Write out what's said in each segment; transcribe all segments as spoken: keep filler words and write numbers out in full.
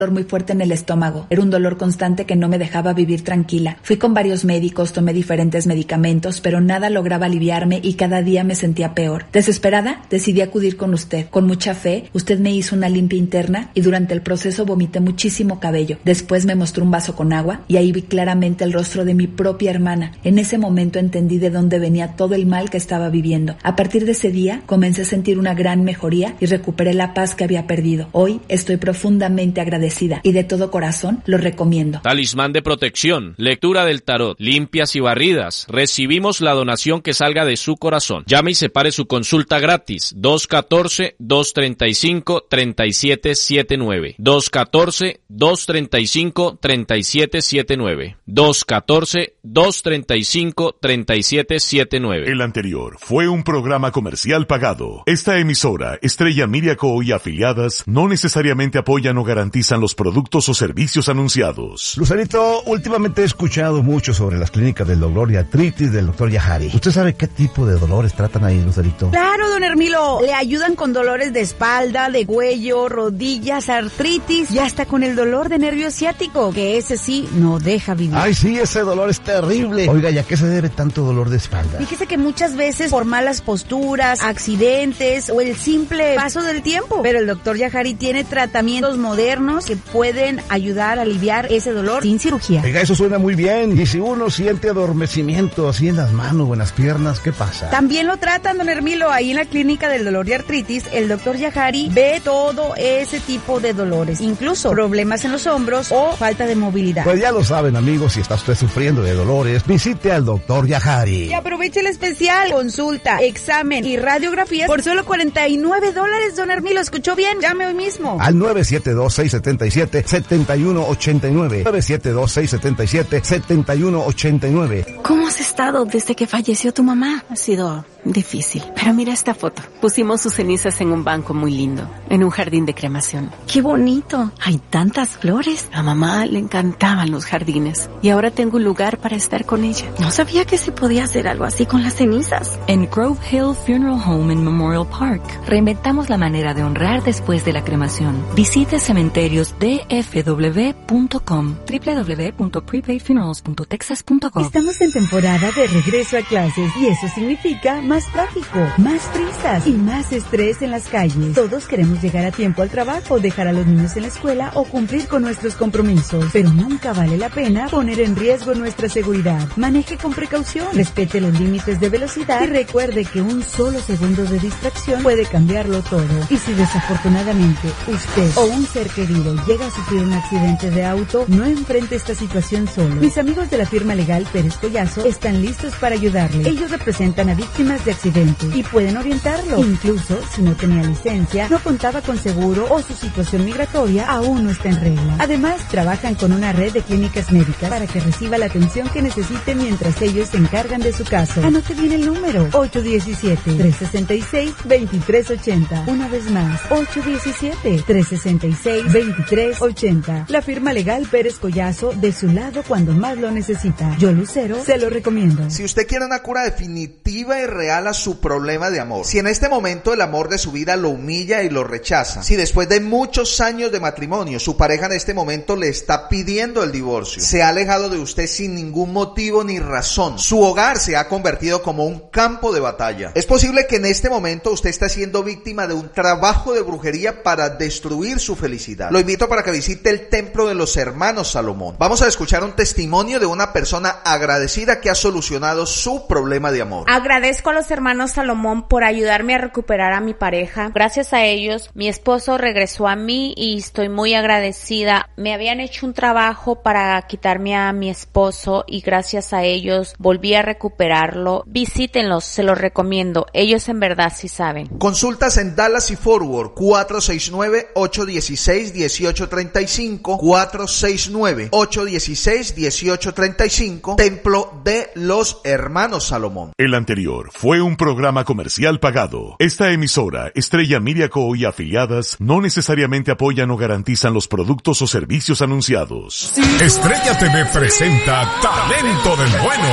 muy fuerte en el estómago. Era un dolor constante que no me dejaba vivir tranquila. Fui con varios médicos, tomé diferentes medicamentos, pero nada lograba aliviarme y cada día me sentía peor. Desesperada, decidí acudir con usted. Con mucha fe, usted me hizo una limpia interna y durante el proceso vomité muchísimo cabello. Después me mostró un vaso con agua y ahí vi claramente el rostro de mi propia hermana. En ese momento entendí de dónde venía todo el mal que estaba viviendo. A partir de ese día, comencé a sentir una gran mejoría y recuperé la paz que había perdido. Hoy estoy profundamente agradecida y de todo corazón lo recomiendo. Talismán de protección, lectura del tarot, limpias y barridas. Recibimos la donación que salga de su corazón. Llame y separe su consulta gratis. dos uno cuatro, dos tres cinco, tres siete siete nueve. dos uno cuatro, dos tres cinco, tres siete siete nueve. dos uno cuatro, dos tres cinco, tres siete siete nueve. El anterior fue un programa comercial pagado. Esta emisora, Estrella Media Co. y afiliadas, no necesariamente apoyan o garantizan los productos o servicios anunciados. Lucerito, últimamente he escuchado mucho sobre las clínicas del dolor y artritis del doctor Yahari. ¿Usted sabe qué tipo de dolores tratan ahí, Lucerito? Claro, don Hermilo. Le ayudan con dolores de espalda, de cuello, rodillas, artritis y hasta con el dolor de nervio ciático, que ese sí no deja vivir. Ay, sí, ese dolor es terrible. Oiga, ¿y a qué se debe tanto dolor de espalda? Fíjese que muchas veces por malas posturas, accidentes o el simple paso del tiempo. Pero el doctor Yahari tiene tratamientos modernos que pueden ayudar a aliviar ese dolor sin cirugía. Oiga, eso suena muy bien. Y si uno siente adormecimiento así en las manos o en las piernas, ¿qué pasa? También lo tratan, don Hermilo, ahí en la clínica del dolor y artritis. El doctor Yahari ve todo ese tipo de dolores, incluso problemas en los hombros o falta de movilidad. Pues ya lo saben, amigos, si está usted sufriendo de dolores, visite al doctor Yahari. Y aproveche el especial, consulta, examen y radiografías por solo cuarenta y nueve dólares, don Hermilo. ¿Escuchó bien? Llame hoy mismo. Al nueve siete dos, seis siete siete, siete uno ocho nueve. nueve siete dos, seis siete siete, siete uno ocho nueve. ¿Cómo has estado desde que falleció tu mamá? Ha sido difícil. Pero mira esta foto. Pusimos sus cenizas en un banco muy lindo, en un jardín de cremación. ¡Qué bonito! Hay tantas flores. A mamá le encantaban los jardines y ahora tengo un lugar para estar con ella. No sabía que se podía hacer algo así con las cenizas. En Grove Hill Funeral Home en Memorial Park, reinventamos la manera de honrar después de la cremación. Visite cementerios d f w punto com, doble u doble u doble u punto prepaid funerals punto texas punto com. Estamos en temporada de regreso a clases y eso significa más tráfico, más prisas y más estrés en las calles. Todos queremos llegar a tiempo al trabajo, dejar a los niños en la escuela o cumplir con nuestros compromisos, pero nunca vale la pena poner en riesgo nuestra seguridad. Maneje con precaución, respete los límites de velocidad y recuerde que un solo segundo de distracción puede cambiarlo todo. Y si desafortunadamente usted o un ser querido llega a sufrir un accidente de auto, no enfrente esta situación solo. Mis amigos de la firma legal Pérez Collazo están listos para ayudarle. Ellos representan a víctimas de accidentes y pueden orientarlo. Incluso si no tenía licencia, no contaba con seguro o su situación migratoria aún no está en regla. Además, trabajan con una red de clínicas médicas para que reciba la atención que necesite mientras ellos se encargan de su caso. Anote bien el número: ocho uno siete, tres seis seis, dos tres ocho cero. Una vez más, ocho uno siete, tres seis seis, dos tres ocho cero. La firma legal Pérez Collazo, de su lado cuando más lo necesita. Yo, Lucero, se lo recomiendo. Si usted quiere una cura definitiva y real a su problema de amor, si en este momento el amor de su vida lo humilla y lo rechaza, si después de muchos años de matrimonio su pareja en este momento le está pidiendo el divorcio, se ha alejado de usted sin ningún motivo ni razón, su hogar se ha convertido como un campo de batalla, es posible que en este momento usted está siendo víctima de un trabajo de brujería para destruir su felicidad. Lo invito para que visite el templo de los hermanos Salomón. Vamos a escuchar un testimonio de una persona agradecida que ha solucionado su problema de amor. Agradezco a los hermanos Salomón por ayudarme a recuperar a mi pareja. Gracias a ellos, mi esposo regresó a mí y estoy muy agradecida. Me habían hecho un trabajo para quitarme a mi esposo y gracias a ellos volví a recuperarlo. Visítenlos, se los recomiendo. Ellos en verdad sí saben. Consultas en Dallas y Fort Worth, cuatro seis nueve, ocho uno seis, uno ocho tres cinco, cuatro seis nueve, ocho uno seis, uno ocho tres cinco, Templo de los Hermanos Salomón. El anterior fue un programa comercial pagado. Esta emisora, Estrella Media Co. y afiliadas, no necesariamente apoyan o garantizan los productos o servicios anunciados. Estrella T V presenta Talento del Bueno,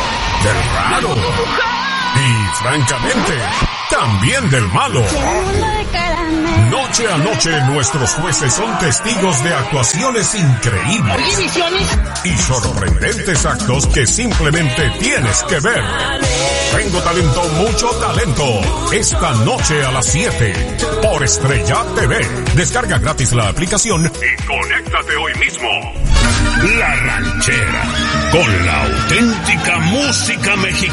del Raro y, francamente, también del Malo. Noche a noche nuestros jueces son testigos de actuaciones increíbles y sorprendentes actos que simplemente tienes que ver. Tengo talento, mucho talento. Esta noche a las siete por Estrella T V. Descarga gratis la aplicación y conéctate hoy mismo. La Ranchera, con la auténtica música mexicana.